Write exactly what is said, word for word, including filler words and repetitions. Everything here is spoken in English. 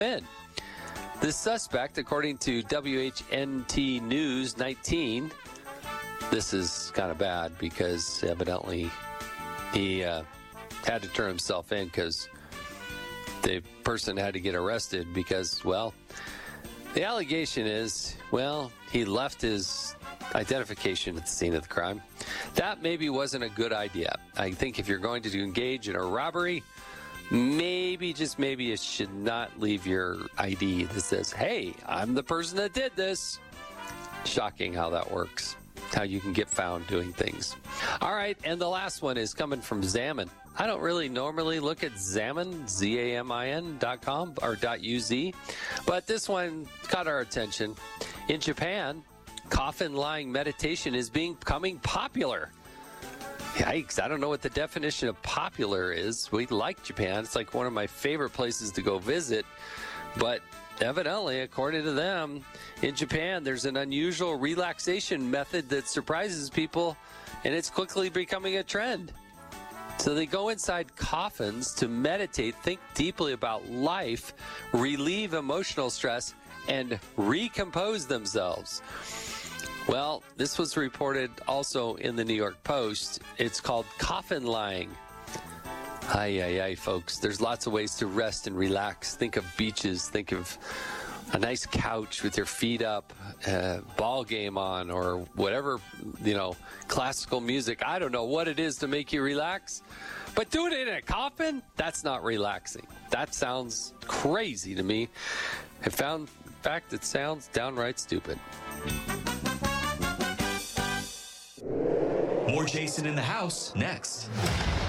in. The suspect, according to W H N T News nineteen, this is kind of bad because evidently he uh, had to turn himself in because the person had to get arrested because, well, the allegation is, well, he left his identification at the scene of the crime. That maybe wasn't a good idea. I think if you're going to engage in a robbery, maybe, just maybe, you should not leave your I D that says, hey, I'm the person that did this. Shocking how that works, how you can get found doing things. All right, and the last one is coming from Zamin. I don't really normally look at Zamin, Z A M I N dot com or .uz, but this one caught our attention. In Japan, coffin lying meditation is becoming popular. Yikes, I don't know what the definition of popular is. We like Japan. It's like one of my favorite places to go visit. But evidently, according to them, in Japan, there's an unusual relaxation method that surprises people, and it's quickly becoming a trend. So they go inside coffins to meditate, think deeply about life, relieve emotional stress, and recompose themselves. Well, this was reported also in the New York Post. It's called coffin lying. Ay, ay, ay, folks. There's lots of ways to rest and relax. Think of beaches. Think of a nice couch with your feet up, uh, ball game on, or whatever, you know, classical music. I don't know what it is to make you relax. But doing it in a coffin, that's not relaxing. That sounds crazy to me. I found, in fact, it sounds downright stupid. More Jason in the House next.